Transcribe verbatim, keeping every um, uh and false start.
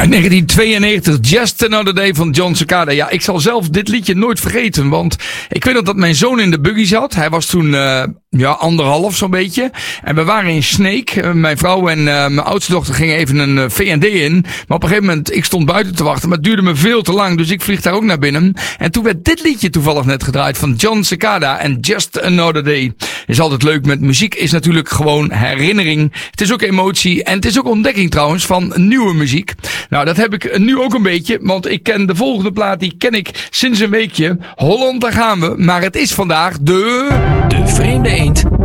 Uit negentien tweeënnegentig, Just Another Day van John Cicada. Ja, ik zal zelf dit liedje nooit vergeten, want ik weet nog dat mijn zoon in de buggy zat. Hij was toen uh, ja, anderhalf zo'n beetje. En we waren in Sneek. Uh, mijn vrouw en uh, mijn oudste dochter gingen even een uh, V en D in. Maar op een gegeven moment, ik stond buiten te wachten, maar het duurde me veel te lang, dus ik vlieg daar ook naar binnen. En toen werd dit liedje toevallig net gedraaid van John Cicada en Just Another Day. Is altijd leuk met muziek, is natuurlijk gewoon herinnering. Het is ook emotie en het is ook ontdekking trouwens van nieuwe muziek. Nou, dat heb ik nu ook een beetje, want ik ken de volgende plaat, die ken ik sinds een weekje. Holland, daar gaan we, maar het is vandaag de... De Vreemde Eend